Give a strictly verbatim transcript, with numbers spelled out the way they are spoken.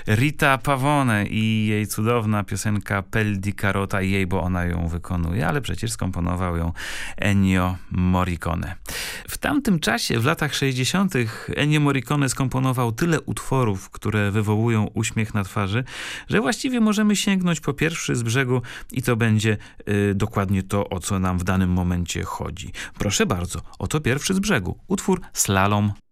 Rita Pavone i jej cudowna piosenka Pel di Carota i jej, bo ona ją wykonuje, ale przecież skomponował ją Ennio Morricone. W tamtym czasie, w latach sześćdziesiątych Ennio Morricone skomponował tyle utworów, które wywołują uśmiech na twarzy, że właściwie możemy sięgnąć po pierwszy z brzegu i to będzie y, dokładnie to, o co nam w danym momencie chodzi. Proszę bardzo, oto pierwszy z brzegu. Utwór Slalom.